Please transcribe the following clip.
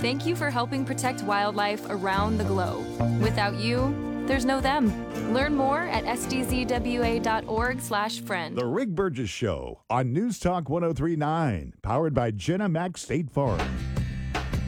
Thank you for helping protect wildlife around the globe. Without you, there's no them. Learn more at sdzwa.org/friend. The Rick Burgess Show on News Talk 1039, powered by Genemax State Farm.